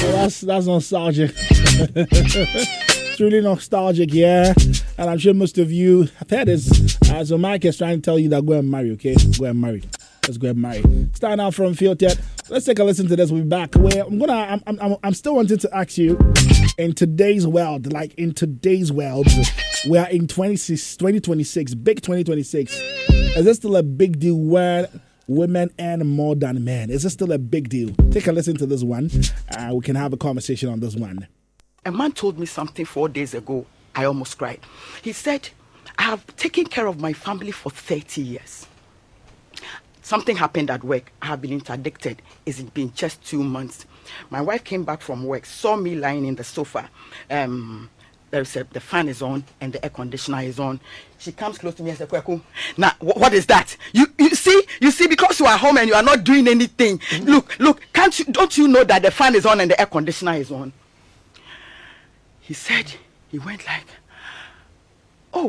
That's nostalgic. Truly nostalgic, yeah. And I'm sure most of you have heard this. So Mike is trying to tell you that go and marry, okay? Go and marry. Let's go and marry. Starting out from Field Tech. Let's take a listen to this. We'll be back. Where I'm still wanting to ask you, in today's world, we are in 2026, big 2026. Is this still a big deal where women earn more than men? Is this still a big deal? Take a listen to this one. We can have a conversation on this one. A man told me something 4 days ago. I almost cried. He said, I have taken care of my family for 30 years. Something happened at work. I have been interdicted. It's been just 2 months. My wife came back from work, saw me lying in the sofa. The fan is on and the air conditioner is on. She comes close to me and says, Kweku, now what is that? You see, because you are home and you are not doing anything. Mm-hmm. Look, don't you know that the fan is on and the air conditioner is on? He said, he went like, oh.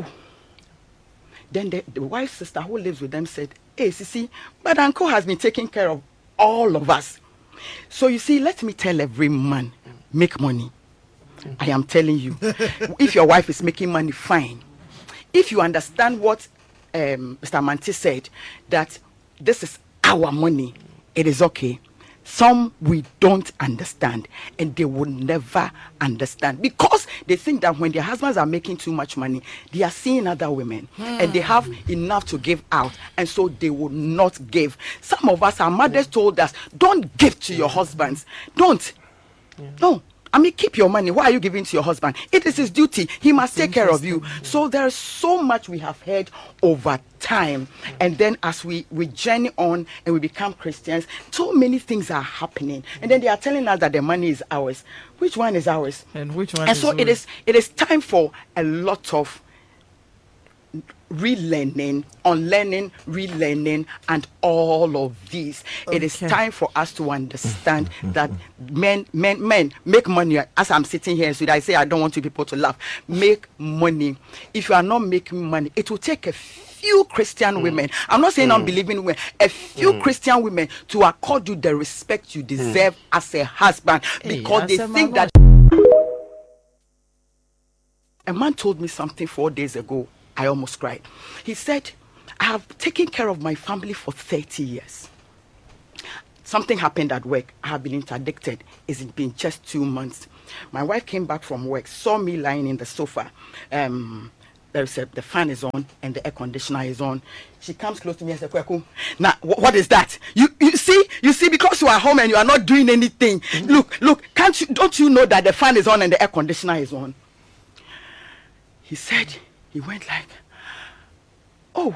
Then the wife's sister who lives with them said, hey, Sisi, but Uncle has been taking care of all of us. So you see, let me tell every man, make money. I am telling you, if your wife is making money, fine. If you understand what Mr. Manti said, that this is our money, it is okay. Some we don't understand, and they will never understand because they think that when their husbands are making too much money, they are seeing other women and they have enough to give out, and so they will not give. Some of us, our mothers told us, don't give to your husbands. Don't. No. I mean, keep your money. Why are you giving to your husband? It is his duty. He must take care of you. So there's so much we have heard over time. And then as we journey on and we become Christians, so many things are happening. And then they are telling us that the money is ours. Which one is ours? And which one and is so yours? It is time for a lot of relearning, unlearning, relearning, and all of these. Okay. It is time for us to understand that men make money. As I'm sitting here, so I say I don't want you people to laugh. Make money. If you are not making money, it will take a few Christian women. I'm not saying unbelieving women. A few Christian women to accord you the respect you deserve as a husband, because they think that. A man told me something 4 days ago. I almost cried. He said, I have taken care of my family for 30 years. Something happened at work. I have been interdicted. It's been just 2 months. My wife came back from work, saw me lying in the sofa. The fan is on and the air conditioner is on. She comes close to me and says, Kweku, now what is that? You see, because you are home and you are not doing anything. Mm-hmm. Look, don't you know that the fan is on and the air conditioner is on? He said, he went like, oh.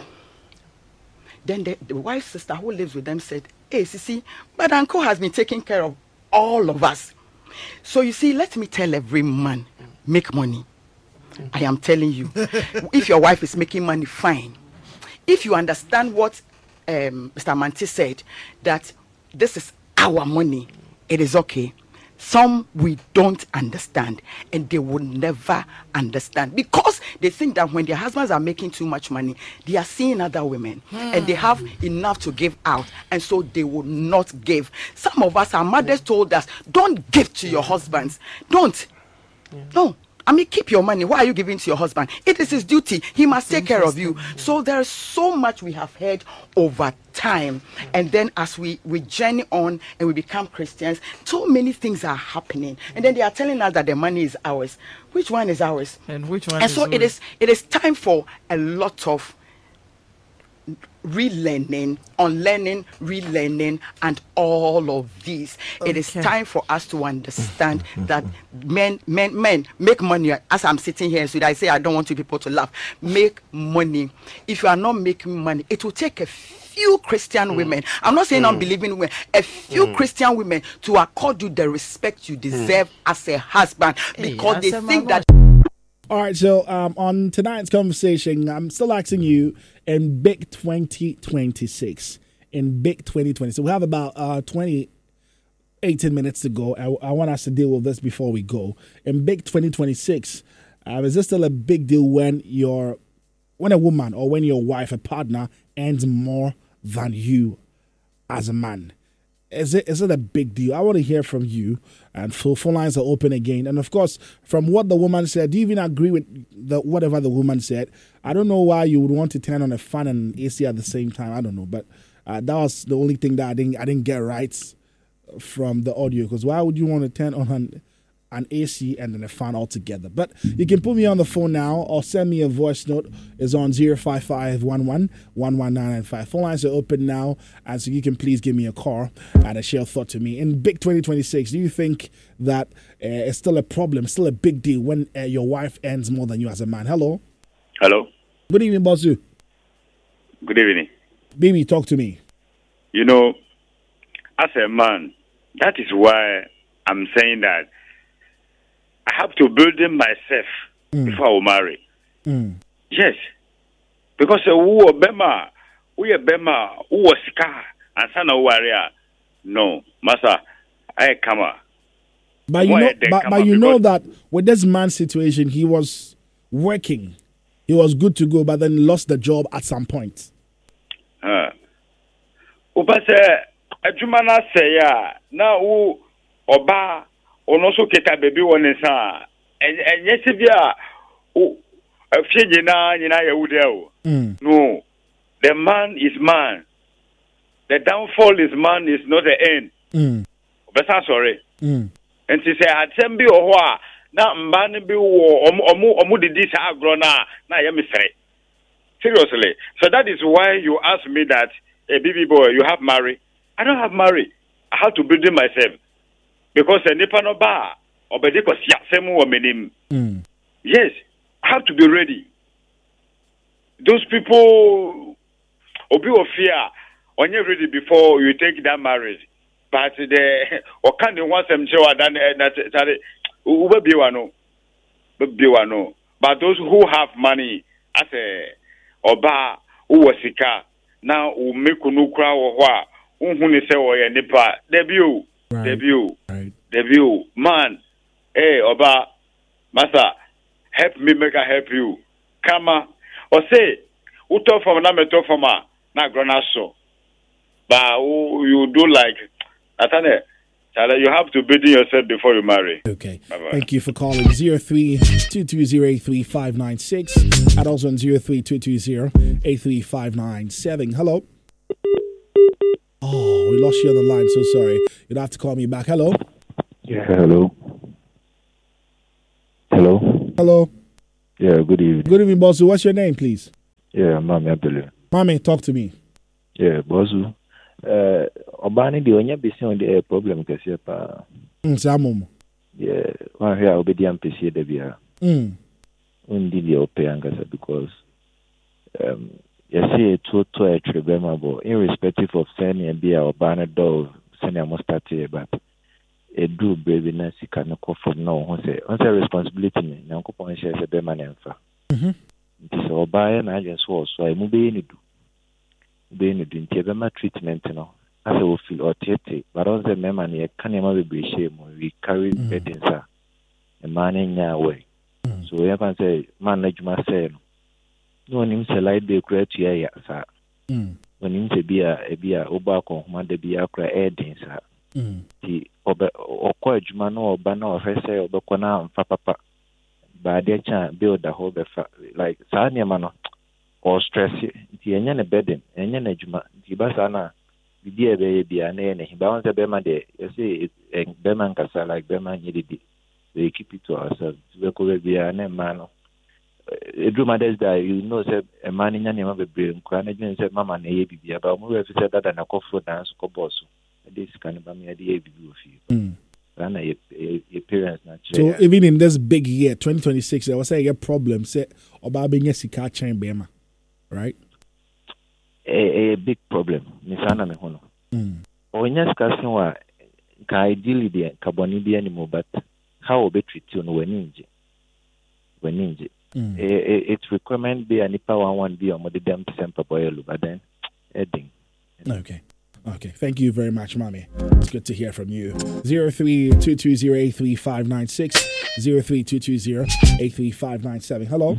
Then the wife's sister who lives with them said, hey, Sisi, but Uncle has been taking care of all of us. So you see, let me tell every man, make money. I am telling you, if your wife is making money, fine. If you understand what Mr. Manti said, that this is our money, it is okay. Some we don't understand, and they will never understand because they think that when their husbands are making too much money, they are seeing other women and they have enough to give out, and so they will not give. Some of us, our mothers told us, don't give to your husbands. Don't. No. I mean, keep your money. Why are you giving to your husband? It is his duty. He must take care of you. So there's so much we have heard over time. And then as we journey on and we become Christians, so many things are happening. And then they are telling us that the money is ours. Which one is ours? And which one and is so yours? it is time for a lot of relearning, unlearning, relearning, and all of these. Okay. It is time for us to understand that men make money. As I'm sitting here, so I say I don't want you people to laugh. Make money. If you are not making money, it will take a few Christian women. I'm not saying unbelieving women. A few Christian women to accord you the respect you deserve as a husband, because they think that. All right, so on tonight's conversation, I'm still asking you in Big 2026. In Big 2020. We have about 18 minutes to go. I want us to deal with this before we go. In Big 2026, is this still a big deal when a woman or when your wife, a partner, earns more than you as a man? Is it a big deal? I want to hear from you. And phone lines are open again. And of course, from what the woman said, do you even agree with whatever the woman said? I don't know why you would want to turn on a fan and AC at the same time. I don't know, but that was the only thing that I didn't get right from the audio. Because why would you want to turn on an AC and then a fan altogether? But you can put me on the phone now or send me a voice note. It's on 05511 Phone lines are open now, and so you can please give me a call and share a thought to me. In Big 2026, do you think that it's still a problem, still a big deal when your wife earns more than you as a man? Hello? Hello. Good evening, Bosu. Good evening. Baby, talk to me. You know, as a man, that is why I'm saying that I have to build in myself before I will marry. Yes. Because who are Bema, who was Scar, and son of Warrior. No, Master, I come up. But you know that with this man's situation, he was working. He was good to go, but then lost the job at some point. Upa say, Ajumana say, now, Oba. Also, Keta baby one is and yes, if you no, the man is man. The downfall is man is not the end. But I'm sorry. And she said, I tell you, now, man, be omu did this agrona, now, seriously. So that is why you ask me that, a baby boy, you have married. I don't have married. I have to build it myself. Because a nipa no ba obedi ko siasemu wo menim. Yes, I have to be ready. Those people obi of fear when you're ready before you take that marriage. But the or can you want them show that no. But those who have money as a oba who was sika now who make no kra wo ho a unhu say wo ye nipa debut. Debut, man. Hey, Oba, Master, help me make I help you. Kama, or say, who talk from na me talk from na grona so. But you do like, Atane, you have to build yourself before you marry. Okay. Bye-bye. Thank you for calling 03-220-83596 and also on 03-220-83597. Hello. Oh, we lost you on the line. So sorry. You'd have to call me back. Hello. Yeah, hello. Hello. Hello. Yeah, good evening. Good evening, Bosu. What's your name, please? Yeah, Mami Abdullah. Mami, talk to me. Yeah, Bosu. Obani di onye bisi on the problem kesi pa. Samum. Yeah, one here obedi ampesi de bia. Undi di ope angasa because you see to a tribemable irrespective of sending a beer or banner dove sending a mustard but a do baby Nancy can call from no one say responsibility me now coupon shares a beman and fa. This all buy an agent was so I move any do. Being a treatment, you know, as I will feel or tete, but on the memory, a can never be shame when we carry beddings a man in your way. So we have say, manage myself. No one him say light be great yeah, sir. When him say be a obako, man, de be a cry adding, sir. The or quite man or banner or say or bacona and papa. By their chance, build the whole like Sanya Mano. Or stress the enya bedding, enya juma, the basana, the dear baby, and any bounce a bema day. You see, it's Beman Casa like Beman Yidi. They keep it to ourselves. We could be a name man. A drumaders die, you know, said a man in any of a brain, crying, said Mamma, and a baby, about more if said that and a coffee dance, cobosso. This kind of a me a baby of you. And a parents so even in this big year, 2026, I was saying a problem, say, about being a sika chain bema. Right? A big problem. Misana me hono. Onya discussing wa ka ideally the carbon be anymore, but how we treat you no weninje. It's requirement be an ipa 1 be on the damn semper boyelu, but then heading. Okay. Thank you very much, Mommy. It's good to hear from you. 03-220-83596, 03-220-83597. Hello.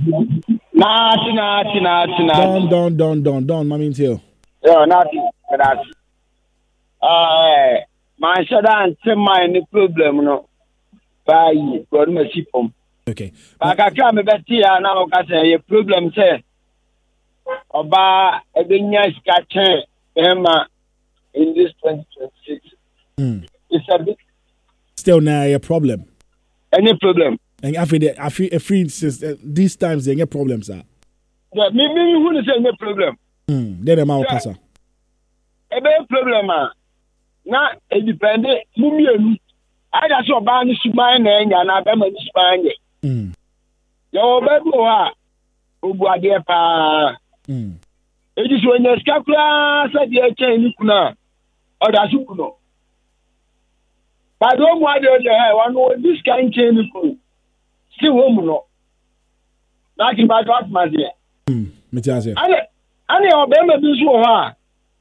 Don, Mommy Until. Yo, Nati. My shadow and my problem, no. By God, my shipom. Okay. But I can't be better now. I say a problem, say. About a nice catcher, Emma, in this 2026. It's a bit. Still now a problem. Any problem? And I feel free these times they get problems. Me who is any problem? Then I'm out, Casa. A big problem, now it depends. I just saw Barney Spine and I'm a Spine. Your baby, who dear pa. It is when the scapula said the chain now, or that's you know. But don't worry, one of this kind chain still home, no. Like in my God, my dear. Mitiaze. I know, Bema Biswa.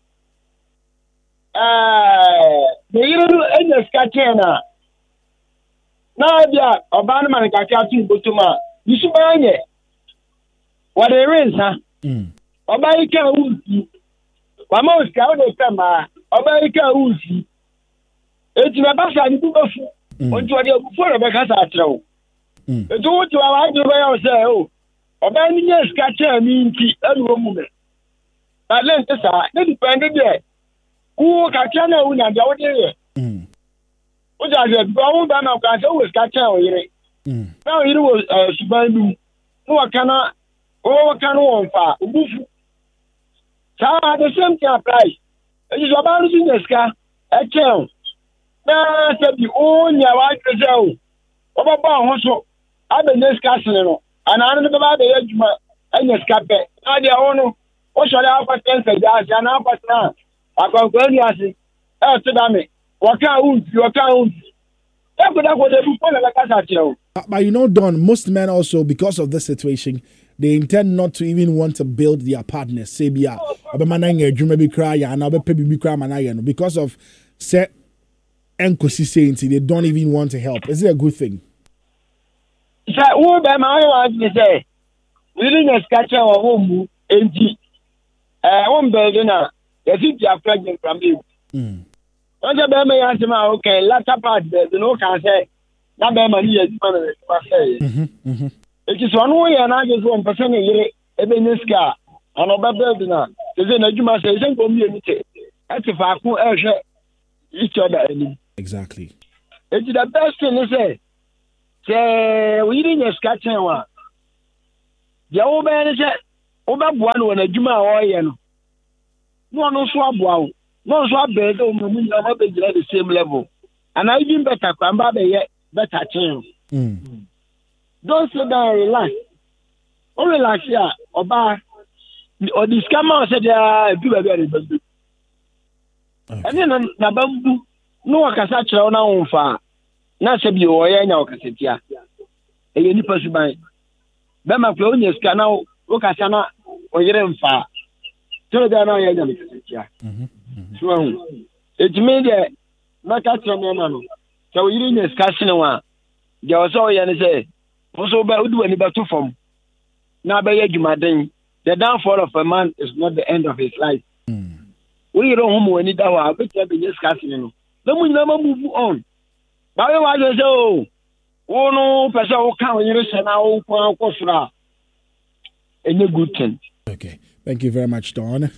The little in the Scatena. Now, yeah, Obama and Kakatu Butuma. You should buy it. What there is, huh? Obaika Uzi. Mama Scout of Tama. Obaika Uzi. It's my basa and do unto a before of a casatro. The two to our way say, oh, Obania Scatcher means a woman. But let us say, depended there. Who Catana win and out there? What are the brown band of Cassa was Catcher? Now it was Subandu. No, I cannot. Oh, can one far. The same thing applies. It is about losing the scar. A child. Now, said the own your white gazelle. Over Hosho. I've been this castle. And I don't know about the edge and the scape. I don't know. What shall I have a sense? And now, but now. I can go and say, oh, Sadame. What can't you account? But you know, Don, most men also, because of this situation, they intend not to even want to build their partners. Say, because of set and consistency, they don't even want to help. Is it a good thing? Say, reading a sketch of home, one building, the city are pregnant from you. What the Bama answer, okay, latter part, there's no can say, not Bama, it is one way and I just 1% a year, even this car, and over building. There's an education community. That's if I could each other. Exactly. It's the best thing to say, we didn't a sketch one. The old man is over one when a Juma or no swab wow. No swab bed, the same level. And I even better come back better change. Don't sit down and relax. Or relax here, or bar, or the scammer said, do a very bad. And then Nabambu, no one can such on our own far. Not to be away now, Cassetia. A unique person by Bama Clonius can now look at Sana or Yeren far. So they are not Cassetia. So it's made a Macatron. So you didn't discussion one. There was all you say. Also, by do any battle from now by Jumadin. The downfall of a man is not the end of his life. We don't know any doubt, but we have been discussing. Then we never move on. But I was so, oh no, person will come here and now, any good thing. Okay. Thank you very much, Don.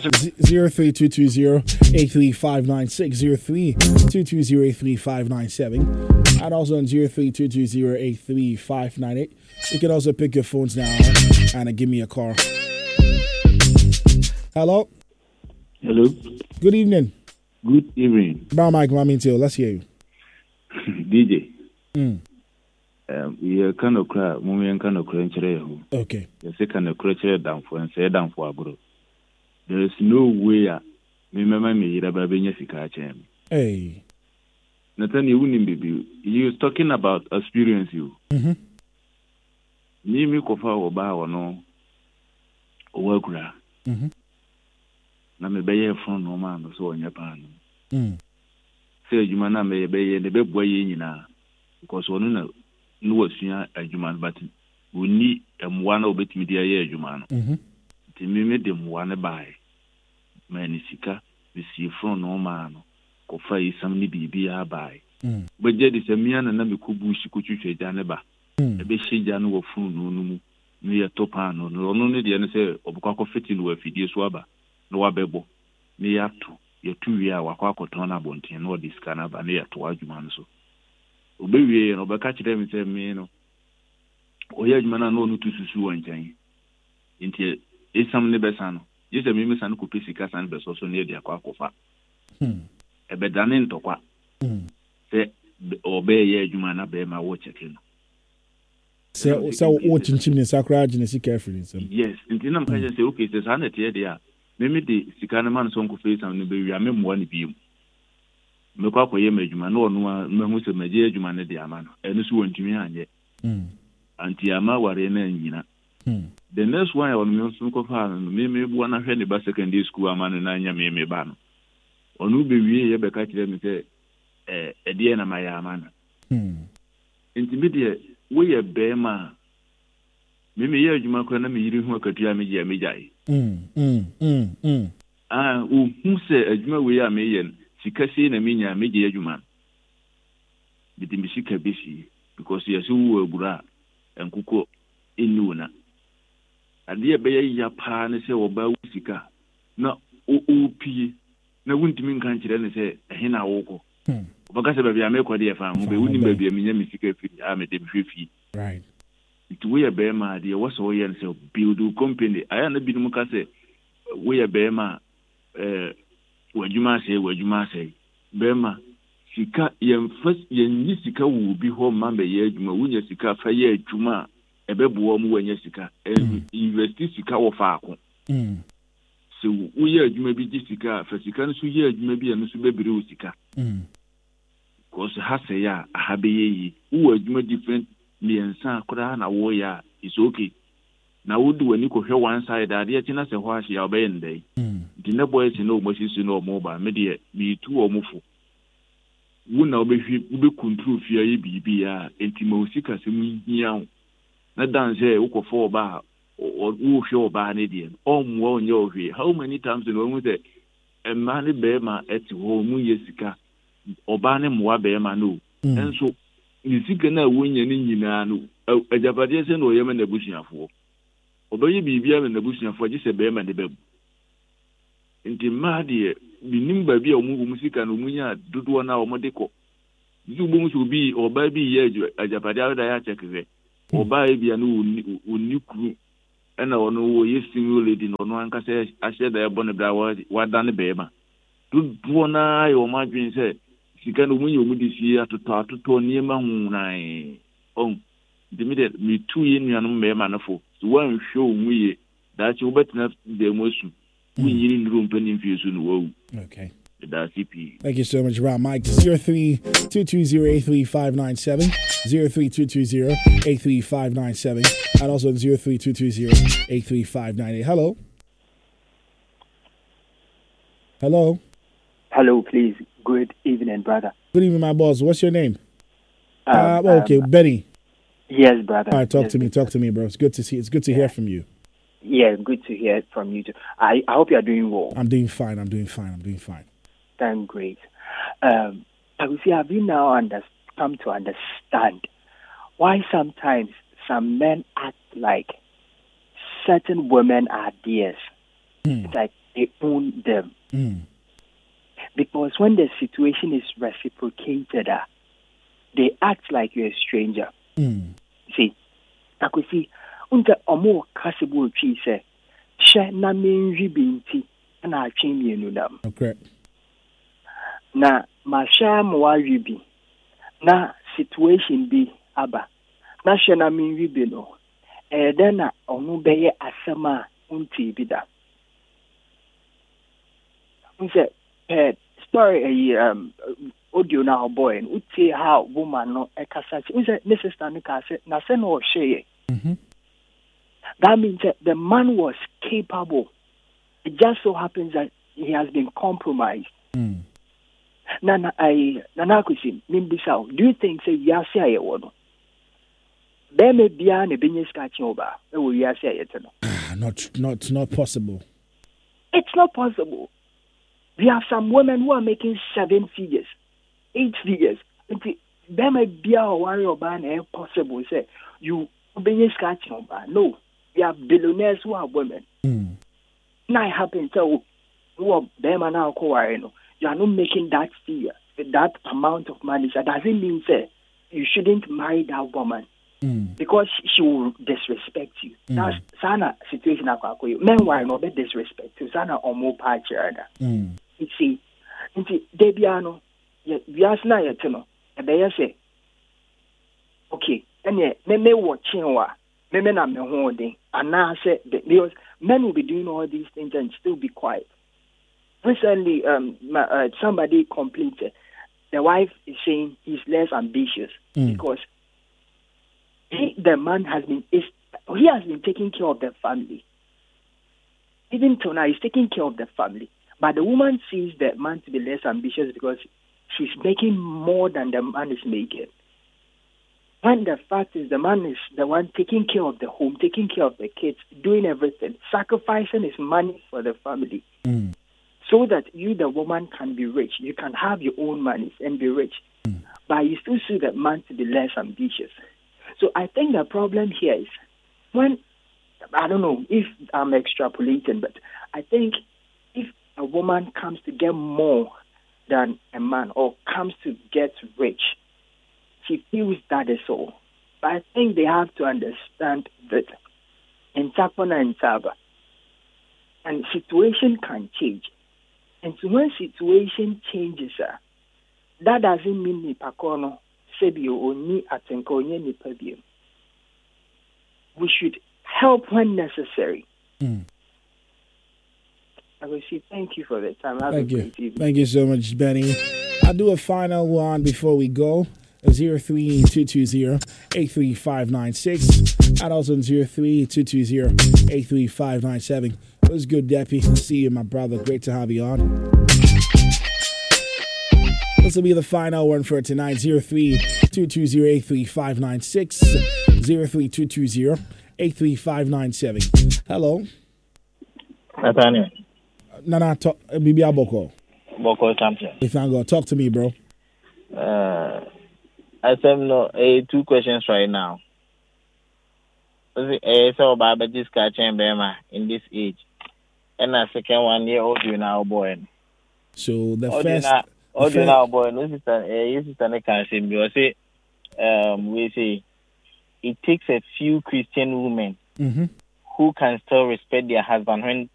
03220-83596, 03220-83597, and also on 03220-83598. You can also pick your phones now and give me a call. Hello? Hello? Good evening. Good evening. Brown Mike Mamintil, let's hear you. DJ. We are kind of cry, Mummy kind of cry. Okay. The second cry down for and say down for Abro. There is no way remember me about being Sika. Hey. Nathan, you wouldn't be. He was talking about experience you. Me kofa oba or no work. Na me be from no man so on your pan. Say you man may be the big boy in because one no was a human, but we need one of it media human. The me made them one by Manisika, we see from no man, kofa isam ni bibia bai beje de se mia na me kobu shi kotwetwe ja ne ba e be hyeja no wo funu no mu ne ye topa no no ne de ne se obukwa ko fiti no afidie so aba no wa bebo ne ya to ye tuwi a wakwa akoton na bonten no diska na ba ne ya to adwuma no so obewie no beka kire mi se mi no oya adwuma na no tususu wancan nti isam ne besa no yese mi san ko pesika san beso so ne de akwa kofa ebe dane ntokwa se obe ye adwuma na be ma wo cheke no so wo chinchim ne sakra agene sika afiri nsam yes nti na mpa je se okay se san na tie de a me de sika na man so nko fe sam ne be wi amemwa ne bi mu me kwa koye madwuma na onu a mehu se maje adwuma ne de ama no enu so wontumi anye anti ama ware na nyina the next one I want me so ko fa no me bu na hwe ne ba secondary school ama no na anya me ba no onu be wie ye be ka kire me se edie na maya ama no nti me de wo ye be ma me ye adwuma ko na me yiri hu akatua me je me jai o hu se adwuma we ya me ye sika sei na me nya me je adwuma bidi mi sika bisi because yesu wo agura enkuko enuna ade be ya pa ne se wo ba wo sika na o pie na wuntimi nkan kire ne se ehe na wo ko obaka se ba bia me ko de fa mu be wuni ba bia me nya mi sika fi a me de hwefi right it we be ma de wo so ye ne se build company aya na bi mu ka se we be ma wajuma se bema sika yenyi sika wo bi ho ma be ye adwuma wunya sika fa ye adwuma ebebuo mu wanya sika investi sika wo fa ako so wo ye adwuma bi ji sika fa sika no so ye adwuma bi no so bebere wo sika cause ha se ya ha be yi wo adwuma different liensa akura na wo ya is okay na wo do wani ko hwe one side ade ati na se ho ahye ya obaye ndai di na boy si no mo sisi no mo ba me de mi tu o mo fu wo na obehwi wo be control fia ye bibi ya enti ma osika se mu hia na dance wo ko fo ba wo hwe oba ne de o mo onye ohwe how many times no wo say e ma ne be ma eti ho mu ye sika oba ne mo be ma no enso ni sika na wo nya ni nyina no ajabade se no ye ma na busuafo obaye bibia me na busuafo je se be ma de bebu nti ma de binim ba bia omu musika no munya dodo na omode ko zubu musu bi oba bi ye ajapade awda ya chekere oba e bia no onikuru ena ono wo yesin lady no no anka se ahye da ebo ne bra wa da ne be ma dodo na yo ma dwen se sika no munya omu disi atoto niema hu nai on dimide mi tu ye nuanom me ma nafo so wan hwe omu ye da che obetina de mosu okay. Thank you so much, Rob. Mike, 03-220-83597, 03-220-83597, and also 03-220-83598. Hello? Hello? Hello, please. Good evening, brother. Good evening, my boss. What's your name? Okay, Benny. Yes, brother. All right, talk to me, bro. It's good to see. It's good to hear from you. Yeah, good to hear from you too. I hope you are doing well. I'm doing fine. That's great. I will say, have you now come to understand why sometimes some men act like certain women are theirs? It's like they own them. Because when the situation is reciprocated, they act like you're a stranger. See, I could see. Unta omo kasebo twi se hye na menwi binti na atwe mienu dam. Okay. Na ma hye mo awi bi na situation bi aba. Na hye na menwi bi no. Den na onu beye asema unti bi da. Unse story audio na boy and uti how woman no ekasa. Unse ne sister no ka se na se no hye. That means that the man was capable. It just so happens that he has been compromised. Nana, Nanakusi, Mimbisao, do you think, say, Yasia, one? There may be an opinion scratching over. Not possible. It's not possible. We have some women who are making 7 figures, 8 figures. There might be a worry about it possible. Say you be scratching, no. We have billionaires who are women. Now it happens so who are them now you are not making that figure, that amount of money. So that doesn't mean say you shouldn't marry that woman because she will disrespect you. That's sana situation meanwhile no be disrespect you. Sana omo pacha you see, Debiano, we ask now yet no. They say, okay, and me watching me na me holding, and now say because men will be doing all these things and still be quiet. Recently, somebody complained. The wife is saying he's less ambitious because the man has been taking care of the family. Even till now, he's taking care of the family. But the woman sees the man to be less ambitious because she's making more than the man is making. When the fact is the man is the one taking care of the home, taking care of the kids, doing everything, sacrificing his money for the family. So that you, the woman, can be rich. You can have your own money and be rich. But you still see the man to be less ambitious. So I think the problem here is when, I don't know if I'm extrapolating, but I think if a woman comes to get more than a man or comes to get rich, she feels that is all. But I think they have to understand that in Tapona and Taba, and situation can change. And so when situation changes, that doesn't mean nipa kono sebio oni atenko onye nipa bio. We should help when necessary. I will say thank you for the time. Thank you. Thank you so much, Benny. I'll do a final one before we go. 03220-83596 and also 03220-83597. It was good, Deppy. See you, my brother. Great to have you on. This will be the final one for tonight. 03220-83596 03220-83597. Hello. Nathaniel. Nana, Bibi Aboko. Boko champion. If I'm going to talk to me, bro. I said no. 2 questions right now. So about this Bema in this age, and a second 1 year old you now boy. So the first, you now boy. No sister, can say because we say it takes a few Christian women who can still respect their husband when